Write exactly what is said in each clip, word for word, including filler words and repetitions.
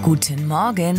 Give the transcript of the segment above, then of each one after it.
Guten Morgen.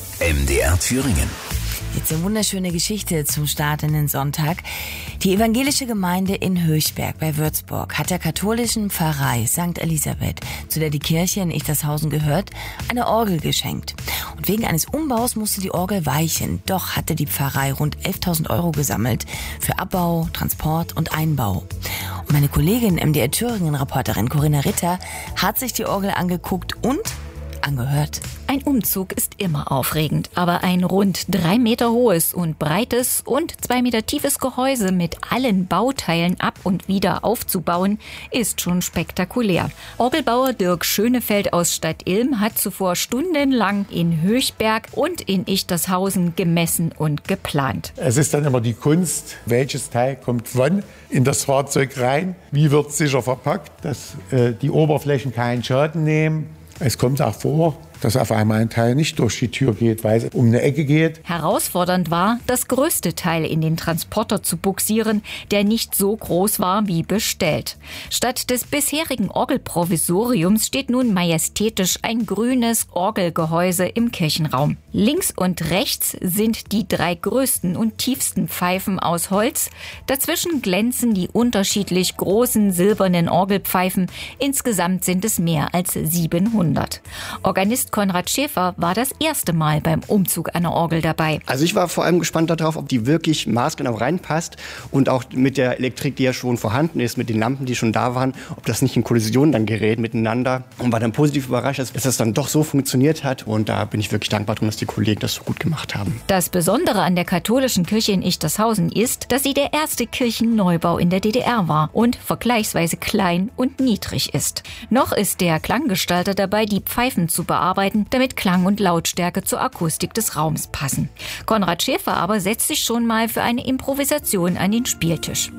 M D R Thüringen. Jetzt eine wunderschöne Geschichte zum Start in den Sonntag. Die evangelische Gemeinde in Höchberg bei Würzburg hat der katholischen Pfarrei Sankt Elisabeth, zu der die Kirche in Ichtershausen gehört, eine Orgel geschenkt. Und wegen eines Umbaus musste die Orgel weichen. Doch hatte die Pfarrei rund elftausend Euro gesammelt für Abbau, Transport und Einbau. Und meine Kollegin M D R Thüringen-Reporterin Corinna Ritter hat sich die Orgel angeguckt und angehört. Ein Umzug ist immer aufregend, aber ein rund drei Meter hohes und breites und zwei Meter tiefes Gehäuse mit allen Bauteilen ab und wieder aufzubauen, ist schon spektakulär. Orgelbauer Dirk Schönefeld aus Stadtilm hat zuvor stundenlang in Höchberg und in Ichtershausen gemessen und geplant. Es ist dann immer die Kunst, welches Teil kommt wann in das Fahrzeug rein, wie wird es sicher verpackt, dass äh, die Oberflächen keinen Schaden nehmen. Es kommt auch vor, dass auf einmal ein Teil nicht durch die Tür geht, weil es um eine Ecke geht. Herausfordernd war, das größte Teil in den Transporter zu bugsieren, der nicht so groß war wie bestellt. Statt des bisherigen Orgelprovisoriums steht nun majestätisch ein grünes Orgelgehäuse im Kirchenraum. Links und rechts sind die drei größten und tiefsten Pfeifen aus Holz. Dazwischen glänzen die unterschiedlich großen silbernen Orgelpfeifen. Insgesamt sind es mehr als siebenhundert. Organist Konrad Schäfer war das erste Mal beim Umzug einer Orgel dabei. Also ich war vor allem gespannt darauf, ob die wirklich maßgenau reinpasst und auch mit der Elektrik, die ja schon vorhanden ist, mit den Lampen, die schon da waren, ob das nicht in Kollision dann gerät miteinander. Und war dann positiv überrascht, dass es dann doch so funktioniert hat. Und da bin ich wirklich dankbar drum, dass die Kollegen das so gut gemacht haben. Das Besondere an der katholischen Kirche in Ichtershausen ist, dass sie der erste Kirchenneubau in der D D R war und vergleichsweise klein und niedrig ist. Noch ist der Klanggestalter dabei, die Pfeifen zu bearbeiten, damit Klang und Lautstärke zur Akustik des Raums passen. Konrad Schäfer aber setzt sich schon mal für eine Improvisation an den Spieltisch.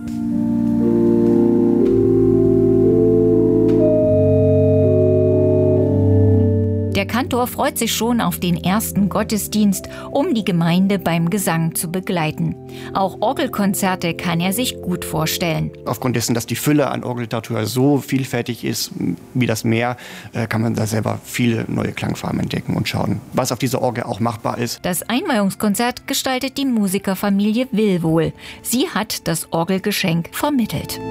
Der Kantor freut sich schon auf den ersten Gottesdienst, um die Gemeinde beim Gesang zu begleiten. Auch Orgelkonzerte kann er sich gut vorstellen. Aufgrund dessen, dass die Fülle an Orgelliteratur so vielfältig ist wie das Meer, kann man da selber viele neue Klangfarben entdecken und schauen, was auf dieser Orgel auch machbar ist. Das Einweihungskonzert gestaltet die Musikerfamilie Willwohl. Sie hat das Orgelgeschenk vermittelt.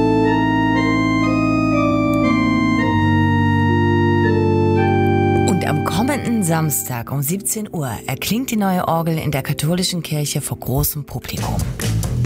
Am kommenden Samstag um siebzehn Uhr erklingt die neue Orgel in der katholischen Kirche vor großem Publikum.